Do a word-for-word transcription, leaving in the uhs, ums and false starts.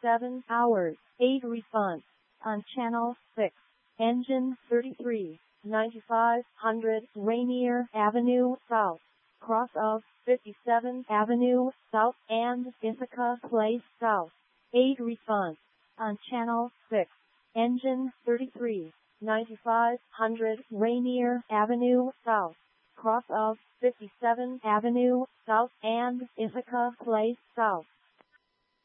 fifty-seven hours, eight response. On channel six. Engine thirty-three, ninety-five hundred Rainier Avenue South. Cross of fifty-seven Avenue South and Ithaca Place South. eight response. On channel six. Engine thirty-three, ninety-five hundred Rainier Avenue South. Cross of fifty-seven Avenue South and Ithaca Place South.